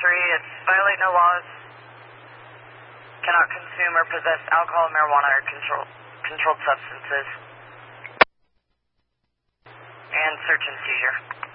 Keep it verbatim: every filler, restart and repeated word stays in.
three, it's violate no laws, cannot consume or possess alcohol, marijuana, or control, controlled substances, and search and seizure.